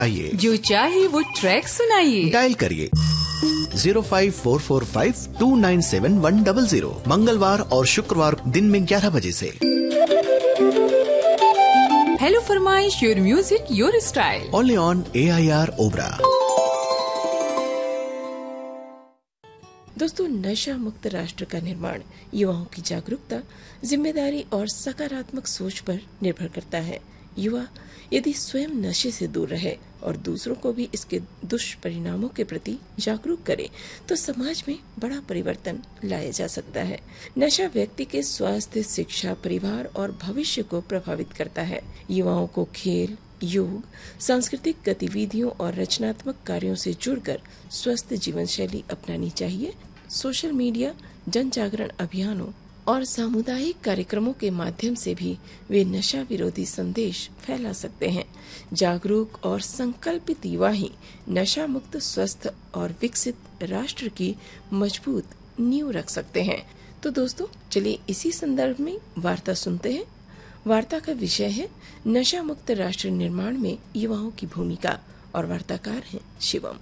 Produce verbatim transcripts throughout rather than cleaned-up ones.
आइए, जो चाहे वो ट्रैक सुनाइए। डायल करिए zero five four four five to nine seven one double zero, मंगलवार और शुक्रवार दिन में ग्यारह बजे से। हेलो फरमाइश, your music your style, only on A I R Obra. दोस्तों, नशा मुक्त राष्ट्र का निर्माण युवाओं की जागरूकता, जिम्मेदारी और सकारात्मक सोच पर निर्भर करता है। युवा यदि स्वयं नशे से दूर रहे और दूसरों को भी इसके दुष्परिणामों के प्रति जागरूक करे तो समाज में बड़ा परिवर्तन लाया जा सकता है। नशा व्यक्ति के स्वास्थ्य, शिक्षा, परिवार और भविष्य को प्रभावित करता है। युवाओं को खेल, योग, सांस्कृतिक गतिविधियों और रचनात्मक कार्यों से जुड़कर स्वस्थ जीवन शैली अपनानी चाहिए। सोशल मीडिया, जन जागरण अभियानों और सामुदायिक कार्यक्रमों के माध्यम से भी वे नशा विरोधी संदेश फैला सकते हैं। जागरूक और संकल्पित युवा ही नशा मुक्त, स्वस्थ और विकसित राष्ट्र की मजबूत नींव रख सकते हैं। तो दोस्तों, चलिए इसी संदर्भ में वार्ता सुनते हैं। वार्ता का विषय है नशा मुक्त राष्ट्र निर्माण में युवाओं की भूमिका और वार्ताकार हैं शिवम।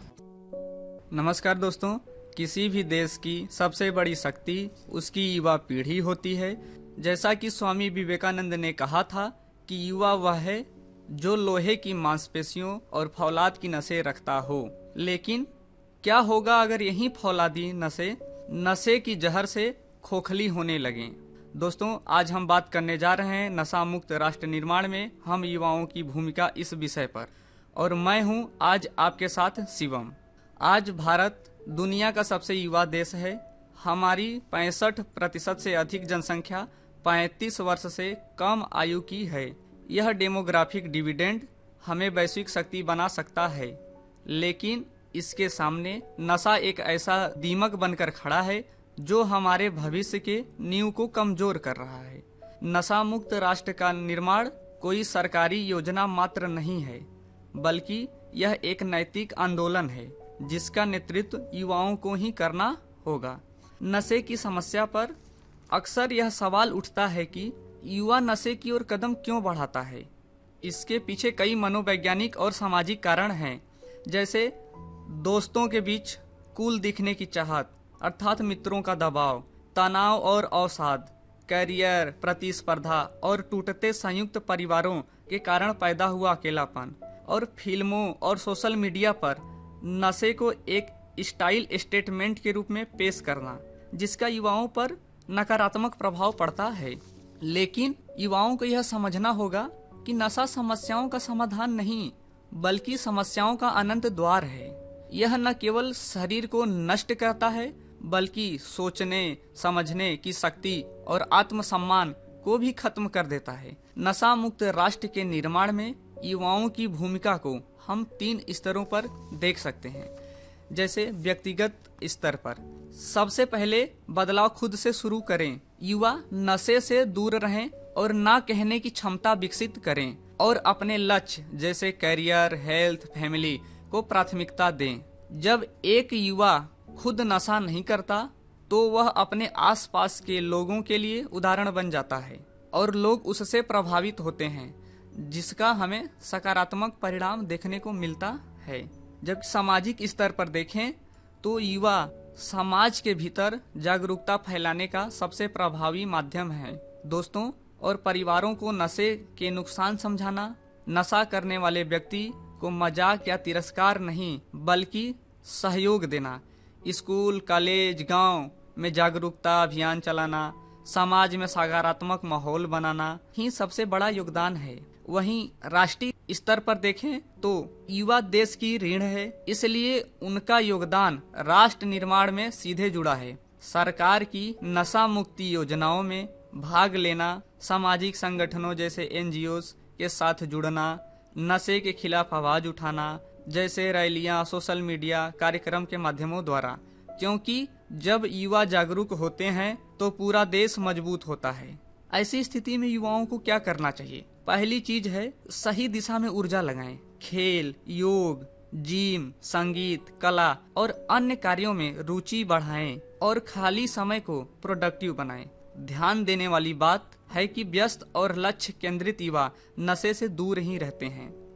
नमस्कार दोस्तों, किसी भी देश की सबसे बड़ी शक्ति उसकी युवा पीढ़ी होती है। जैसा कि स्वामी विवेकानंद ने कहा था कि युवा वह है जो लोहे की मांसपेशियों और फौलाद की नसें रखता हो। लेकिन क्या होगा अगर यही फौलादी नसें नशे की जहर से खोखली होने लगें? दोस्तों, आज हम बात करने जा रहे हैं नशा मुक्त राष्ट्र निर्माण में हम युवाओं की भूमिका इस विषय पर, और मैं हूं आज आपके साथ शिवम। आज भारत दुनिया का सबसे युवा देश है। हमारी पैंसठ प्रतिशत से अधिक जनसंख्या पैंतीस वर्ष से कम आयु की है। यह डेमोग्राफिक डिविडेंड हमें वैश्विक शक्ति बना सकता है, लेकिन इसके सामने नशा एक ऐसा दीमक बनकर खड़ा है जो हमारे भविष्य के नींव को कमजोर कर रहा है। नशा मुक्त राष्ट्र का निर्माण कोई सरकारी योजना मात्र नहीं है, बल्कि यह एक नैतिक आंदोलन है जिसका नेतृत्व युवाओं को ही करना होगा। नशे की समस्या पर अक्सर यह सवाल उठता है कि युवा नशे की ओर कदम क्यों बढ़ाता है। इसके पीछे कई मनोवैज्ञानिक और सामाजिक कारण हैं, जैसे दोस्तों के बीच कूल दिखने की चाहत अर्थात मित्रों का दबाव, तनाव और अवसाद, करियर, प्रतिस्पर्धा और टूटते संयुक्त परिवारों के कारण पैदा हुआ अकेलापन, और फिल्मों और सोशल मीडिया पर नशे को एक स्टाइल स्टेटमेंट के रूप में पेश करना, जिसका युवाओं पर नकारात्मक प्रभाव पड़ता है। लेकिन युवाओं को यह समझना होगा कि नशा समस्याओं का समाधान नहीं, बल्कि समस्याओं का अनंत द्वार है। यह न केवल शरीर को नष्ट करता है, बल्कि सोचने समझने की शक्ति और आत्मसम्मान को भी खत्म कर देता है। नशा मुक्त राष्ट्र के निर्माण में युवाओं की भूमिका को हम तीन स्तरों पर देख सकते हैं। जैसे व्यक्तिगत स्तर पर सबसे पहले बदलाव खुद से शुरू करें। युवा नशे से दूर रहें और ना कहने की क्षमता विकसित करें और अपने लक्ष्य जैसे करियर, हेल्थ, फैमिली को प्राथमिकता दें। जब एक युवा खुद नशा नहीं करता तो वह अपने आसपास के लोगों के लिए उदाहरण बन जाता है और लोग उससे प्रभावित होते हैं, जिसका हमें सकारात्मक परिणाम देखने को मिलता है। जब सामाजिक स्तर पर देखें तो युवा समाज के भीतर जागरूकता फैलाने का सबसे प्रभावी माध्यम है। दोस्तों और परिवारों को नशे के नुकसान समझाना, नशा करने वाले व्यक्ति को मजाक या तिरस्कार नहीं बल्कि सहयोग देना, स्कूल, कॉलेज, गांव में जागरूकता अभियान चलाना, समाज में सकारात्मक माहौल बनाना ही सबसे बड़ा योगदान है। वहीं राष्ट्रीय स्तर पर देखें तो युवा देश की रीढ़ है, इसलिए उनका योगदान राष्ट्र निर्माण में सीधे जुड़ा है। सरकार की नशा मुक्ति योजनाओं में भाग लेना, सामाजिक संगठनों जैसे एन जी ओ के साथ जुड़ना, नशे के खिलाफ आवाज उठाना, जैसे रैलियां, सोशल मीडिया कार्यक्रम के माध्यमों द्वारा, क्योंकि जब युवा जागरूक होते हैं तो पूरा देश मजबूत होता है। ऐसी स्थिति में युवाओं को क्या करना चाहिए? पहली चीज है सही दिशा में ऊर्जा लगाएं। खेल, योग, जिम, संगीत, कला और अन्य कार्यों में रुचि बढ़ाएं और खाली समय को प्रोडक्टिव बनाएं। ध्यान देने वाली बात है कि व्यस्त और लक्ष्य केंद्रित युवा नशे से दूर ही रहते हैं।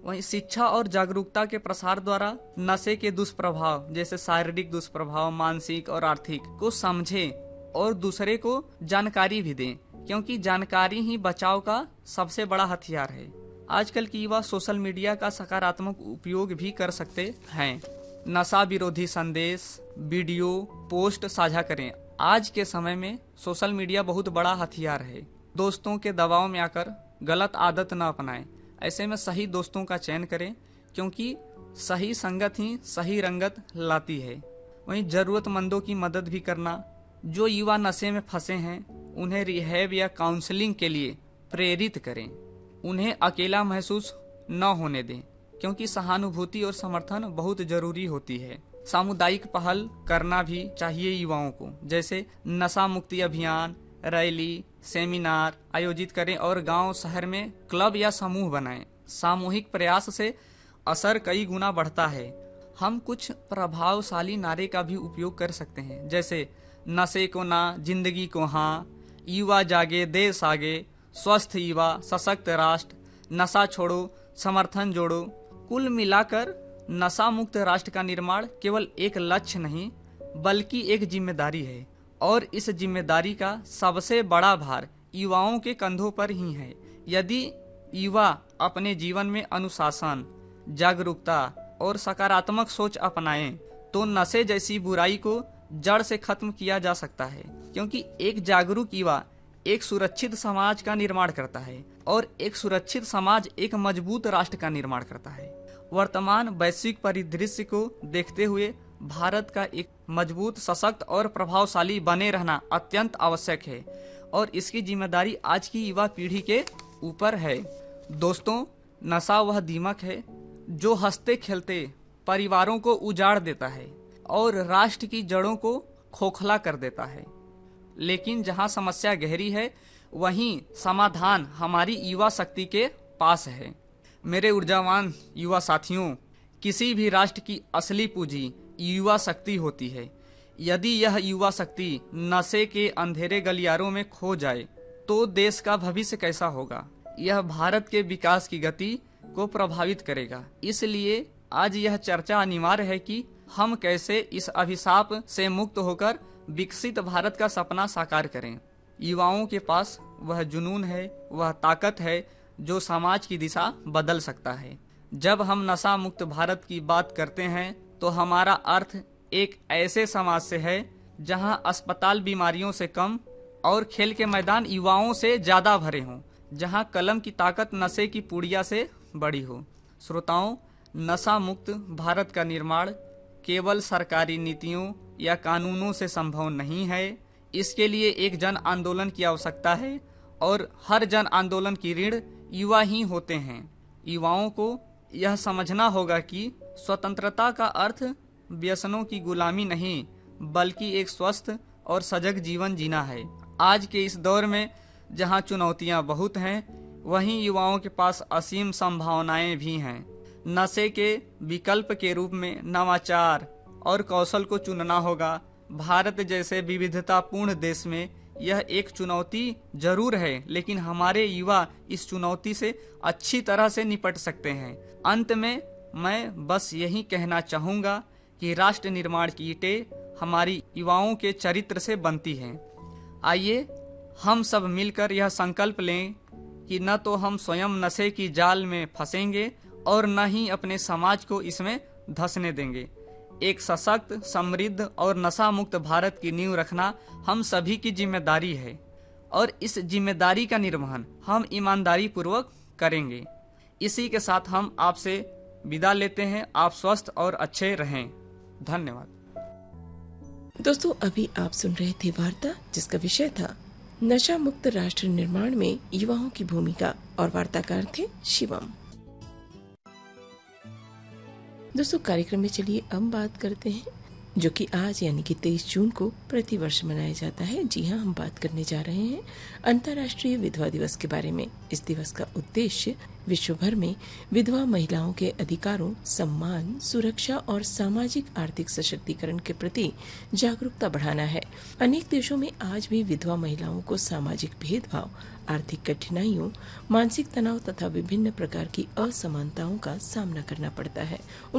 वहीं शिक्षा और जागरूकता के प्रसार द्वारा नशे के दुष्प्रभाव जैसे शारीरिक दुष्प्रभाव, मानसिक और आर्थिक को समझें और दूसरे को जानकारी भी दें, क्योंकि जानकारी ही बचाव का सबसे बड़ा हथियार है। आजकल की युवा सोशल मीडिया का सकारात्मक उपयोग भी कर सकते हैं। नशा विरोधी संदेश, वीडियो, पोस्ट साझा करें। आज के समय में सोशल मीडिया बहुत बड़ा हथियार है। दोस्तों के दबाव में आकर गलत आदत न अपनाएं। ऐसे में सही दोस्तों का चयन करें, क्योंकि सही संगत ही सही रंगत लाती है। वहीं जरूरतमंदों की मदद भी करना। जो युवा नशे में फंसे हैं उन्हें रिहैब या काउंसलिंग के लिए प्रेरित करें। उन्हें अकेला महसूस न होने दें, क्योंकि सहानुभूति और समर्थन बहुत जरूरी होती है। सामुदायिक पहल करना भी चाहिए युवाओं को, जैसे नशा मुक्ति अभियान, रैली, सेमिनार आयोजित करें और गांव शहर में क्लब या समूह बनाएं। सामूहिक प्रयास से असर कई गुना बढ़ता है। हम कुछ प्रभावशाली नारे का भी उपयोग कर सकते हैं, जैसे नशे को ना, जिंदगी को हाँ, युवा जागे देश आगे, स्वस्थ युवा सशक्त राष्ट्र, नशा छोड़ो समर्थन जोड़ो। कुल मिलाकर नशा मुक्त राष्ट्र का निर्माण केवल एक लक्ष्य नहीं बल्कि एक जिम्मेदारी है, और इस जिम्मेदारी का सबसे बड़ा भार युवाओं के कंधों पर ही है। यदि युवा अपने जीवन में अनुशासन, जागरूकता और सकारात्मक सोच अपनाएं, तो नशे जैसी बुराई को जड़ से खत्म किया जा सकता है, क्योंकि एक जागरूक युवा एक सुरक्षित समाज का निर्माण करता है और एक सुरक्षित समाज एक मजबूत राष्ट्र का निर्माण करता है। वर्तमान वैश्विक परिदृश्य को देखते हुए भारत का एक मजबूत, सशक्त और प्रभावशाली बने रहना अत्यंत आवश्यक है, और इसकी जिम्मेदारी आज की युवा पीढ़ी के ऊपर है। दोस्तों, नशा वह दीमक है जो हंसते खेलते परिवारों को उजाड़ देता है और राष्ट्र की जड़ों को खोखला कर देता है। लेकिन जहां समस्या गहरी है, वहीं समाधान हमारी युवा शक्ति के पास है। मेरे ऊर्जावान युवा साथियों, किसी भी राष्ट्र की असली पूंजी युवा शक्ति होती है। यदि यह युवा शक्ति नशे के अंधेरे गलियारों में खो जाए तो देश का भविष्य कैसा होगा? यह भारत के विकास की गति को प्रभावित करेगा। इसलिए आज यह चर्चा अनिवार्य है कि हम कैसे इस अभिशाप से मुक्त होकर विकसित भारत का सपना साकार करें। युवाओं के पास वह जुनून है, वह ताकत है जो समाज की दिशा बदल सकता है। जब हम नशा मुक्त भारत की बात करते हैं तो हमारा अर्थ एक ऐसे समाज से है जहां अस्पताल बीमारियों से कम और खेल के मैदान युवाओं से ज्यादा भरे हों, जहां कलम की ताकत नशे की पुड़िया से बड़ी हो। श्रोताओं, नशा मुक्त भारत का निर्माण केवल सरकारी नीतियों या कानूनों से संभव नहीं है। इसके लिए एक जन आंदोलन की आवश्यकता है, और हर जन आंदोलन की रीढ़ युवा ही होते हैं। युवाओं को यह समझना होगा कि स्वतंत्रता का अर्थ व्यसनों की गुलामी नहीं बल्कि एक स्वस्थ और सजग जीवन जीना है। आज के इस दौर में जहां चुनौतियां बहुत हैं, वहीं युवाओं के पास असीम संभावनाएं भी हैं। नशे के विकल्प के रूप में नवाचार और कौशल को चुनना होगा। भारत जैसे विविधतापूर्ण देश में यह एक चुनौती जरूर है, लेकिन हमारे युवा इस चुनौती से अच्छी तरह से निपट सकते हैं। अंत में मैं बस यही कहना चाहूँगा कि राष्ट्र निर्माण की ईंटें हमारी युवाओं के चरित्र से बनती हैं। आइए हम सब मिलकर यह संकल्प लें कि न तो हम स्वयं नशे की जाल में फंसेंगे और न ही अपने समाज को इसमें धंसने देंगे। एक सशक्त, समृद्ध और नशा मुक्त भारत की नींव रखना हम सभी की जिम्मेदारी है, और इस जिम्मेदारी का निर्वहन हम ईमानदारी पूर्वक करेंगे। इसी के साथ हम आपसे विदा लेते हैं। आप स्वस्थ और अच्छे रहें। धन्यवाद। दोस्तों, अभी आप सुन रहे थे वार्ता जिसका विषय था नशा मुक्त राष्ट्र निर्माण में युवाओं की भूमिका, और वार्ताकार थे शिवम। दोस्तों, कार्यक्रम में चलिए अब बात करते हैं जो कि आज यानी कि तेईस जून को प्रतिवर्ष मनाया जाता है। जी हाँ, हम बात करने जा रहे हैं अंतर्राष्ट्रीय विधवा दिवस के बारे में। इस दिवस का उद्देश्य विश्व भर में विधवा महिलाओं के अधिकारों, सम्मान, सुरक्षा और सामाजिक आर्थिक सशक्तिकरण के प्रति जागरूकता बढ़ाना है। अनेक देशों में आज भी विधवा महिलाओं को सामाजिक भेदभाव, आर्थिक कठिनाइयों, मानसिक तनाव तथा विभिन्न प्रकार की असमानताओं का सामना करना पड़ता है।